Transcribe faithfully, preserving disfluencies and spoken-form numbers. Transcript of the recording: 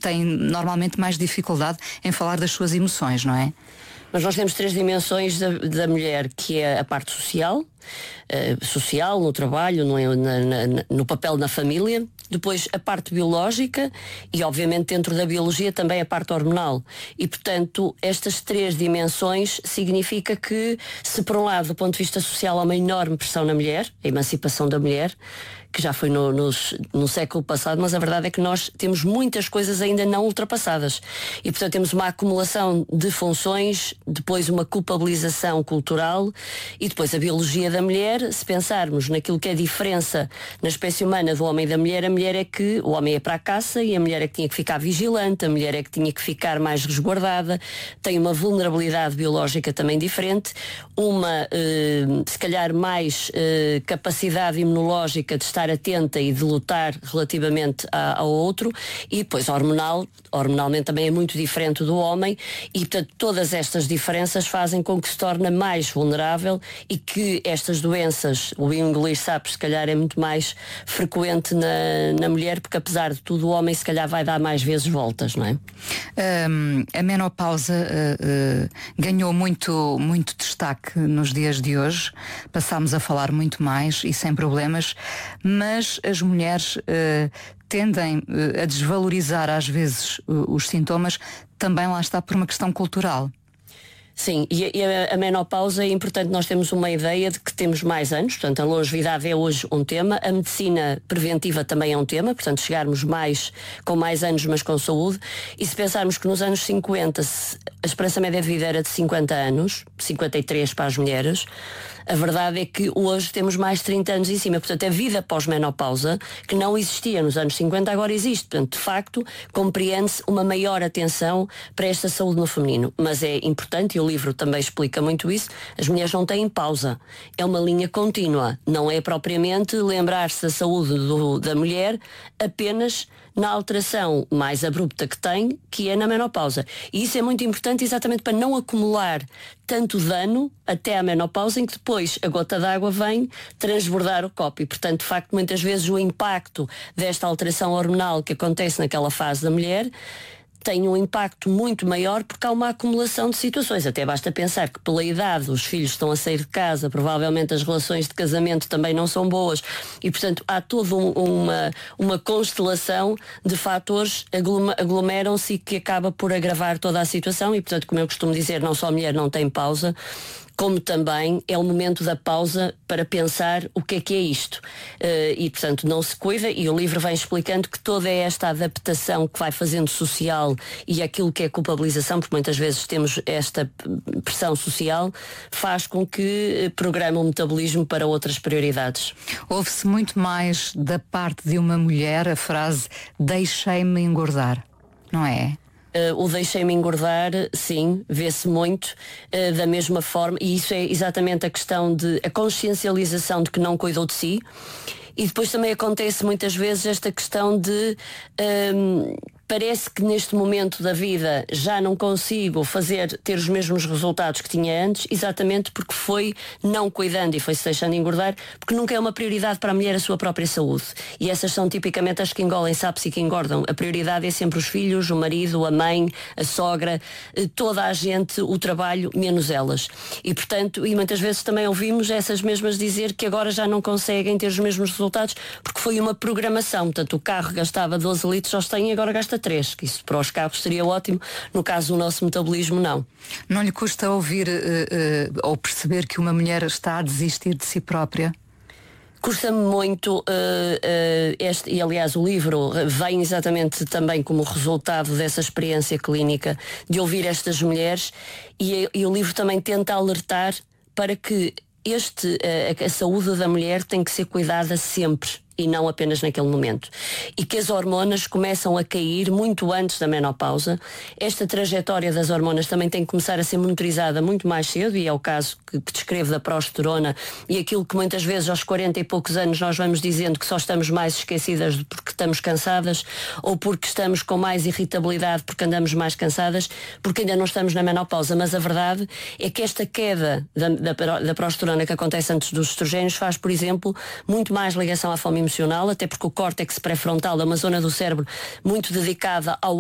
têm normalmente mais dificuldade em falar das suas emoções, não é? Mas nós temos três dimensões da, da mulher, que é a parte social, uh, social, no trabalho, no, na, na, no papel na família. Depois a parte biológica e, obviamente, dentro da biologia também a parte hormonal. E, portanto, estas três dimensões significa que, se por um lado, do ponto de vista social, há uma enorme pressão na mulher, a emancipação da mulher, que já foi no, no, no século passado, mas a verdade é que nós temos muitas coisas ainda não ultrapassadas. E, portanto, temos uma acumulação de funções, depois uma culpabilização cultural e depois a biologia da mulher. Se pensarmos naquilo que é a diferença na espécie humana do homem e da mulher, a mulher é que o homem é para a caça e a mulher é que tinha que ficar vigilante, a mulher é que tinha que ficar mais resguardada, tem uma vulnerabilidade biológica também diferente, uma, eh, se calhar, mais eh, capacidade imunológica de estar atenta e de lutar relativamente a, ao outro, e depois hormonal, hormonalmente também é muito diferente do homem, e portanto todas estas diferenças fazem com que se torne mais vulnerável e que estas doenças, o engolir sapos se calhar é muito mais frequente na, na mulher, porque apesar de tudo o homem se calhar vai dar mais vezes voltas, não é? Um, a menopausa uh, uh, ganhou muito, muito destaque nos dias de hoje, passámos a falar muito mais e sem problemas, mas as mulheres uh, tendem uh, a desvalorizar às vezes uh, os sintomas, também lá está por uma questão cultural. Sim, e a, a menopausa é importante. Nós temos uma ideia de que temos mais anos, portanto a longevidade é hoje um tema, a medicina preventiva também é um tema, portanto chegarmos mais, com mais anos mas com saúde. E se pensarmos que nos anos cinquenta a esperança média de vida era de cinquenta anos, cinquenta e três para as mulheres, a verdade é que hoje temos mais de trinta anos em cima. Portanto, a vida pós-menopausa, que não existia nos anos cinquenta, agora existe. Portanto, de facto, compreende-se uma maior atenção para esta saúde no feminino. Mas é importante, e o livro também explica muito isso, as mulheres não têm pausa. É uma linha contínua. Não é propriamente lembrar-se da saúde do, da mulher apenas na alteração mais abrupta que tem, que é na menopausa. E isso é muito importante exatamente para não acumular tanto dano até à menopausa, em que depois a gota d'água vem transbordar o copo. E, portanto, de facto, muitas vezes o impacto desta alteração hormonal que acontece naquela fase da mulher tem um impacto muito maior porque há uma acumulação de situações. Até basta pensar que pela idade os filhos estão a sair de casa, provavelmente as relações de casamento também não são boas e, portanto, há toda um, uma, uma constelação de fatores aglomeram-se e que acaba por agravar toda a situação e, portanto, como eu costumo dizer, não só a mulher não tem pausa, como também é o momento da pausa para pensar o que é que é isto. Uh, e, portanto, não se cuida, e o livro vem explicando que toda esta adaptação que vai fazendo social e aquilo que é culpabilização, porque muitas vezes temos esta pressão social, faz com que programe o metabolismo para outras prioridades. Ouve-se muito mais da parte de uma mulher a frase "deixei-me engordar", não é? Uh, o deixei-me engordar, sim, vê-se muito uh, da mesma forma, e isso é exatamente a questão de a consciencialização de que não cuidou de si. E depois também acontece muitas vezes esta questão de um, parece que neste momento da vida já não consigo fazer, ter os mesmos resultados que tinha antes, exatamente porque foi não cuidando e foi-se deixando engordar, porque nunca é uma prioridade para a mulher a sua própria saúde. E essas são tipicamente as que engolem sapos e que engordam. A prioridade é sempre os filhos, o marido, a mãe, a sogra, toda a gente, o trabalho, menos elas. E portanto, e muitas vezes também ouvimos essas mesmas dizer que agora já não conseguem ter os mesmos resultados porque foi uma programação. Portanto, o carro gastava doze litros, só tem e agora gasta três, que isso para os carros seria ótimo, no caso do nosso metabolismo não. Não lhe custa ouvir uh, uh, ou perceber que uma mulher está a desistir de si própria? Custa-me muito, uh, uh, este, e aliás o livro vem exatamente também como resultado dessa experiência clínica, de ouvir estas mulheres, e, e o livro também tenta alertar para que este, uh, a saúde da mulher tem que ser cuidada sempre e não apenas naquele momento. E que as hormonas começam a cair muito antes da menopausa. Esta trajetória das hormonas também tem que começar a ser monitorizada muito mais cedo, e é o caso que, que descrevo da progesterona e aquilo que muitas vezes aos quarenta e poucos anos nós vamos dizendo que só estamos mais esquecidas porque estamos cansadas ou porque estamos com mais irritabilidade porque andamos mais cansadas, porque ainda não estamos na menopausa. Mas a verdade é que esta queda da, da, da progesterona que acontece antes dos estrogénios faz, por exemplo, muito mais ligação à fome emocional, até porque o córtex pré-frontal é uma zona do cérebro muito dedicada ao